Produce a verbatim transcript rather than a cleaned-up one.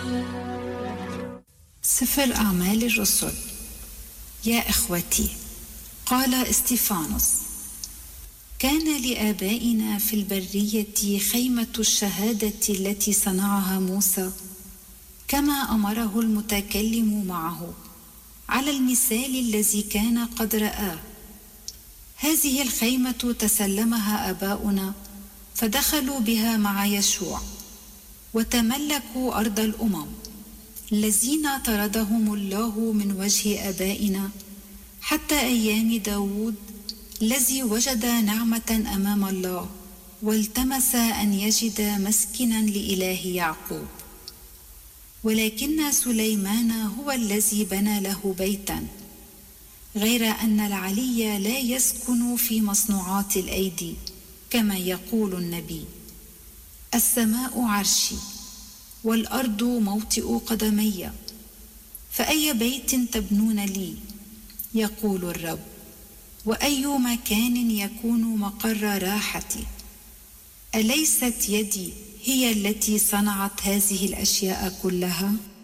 سفر أعمال الرسل. يا إخوتي، قال استيفانوس: كان لآبائنا في البرية خيمة الشهادة التي صنعها موسى كما أمره المتكلم معه على المثال الذي كان قد رآه. هذه الخيمة تسلمها آباؤنا فدخلوا بها مع يشوع وتملكوا أرض الأمم الذين طردهم الله من وجه آبائنا حتى أيام داود الذي وجد نعمة أمام الله والتمس أن يجد مسكنا لإله يعقوب. ولكن سليمان هو الذي بنى له بيتا، غير أن العلي لا يسكن في مصنوعات الأيدي، كما يقول النبي: السماء عرشي والأرض موطئ قدمي، فأي بيت تبنون لي؟ يقول الرب. وأي مكان يكون مقر راحتي؟ أليست يدي هي التي صنعت هذه الأشياء كلها؟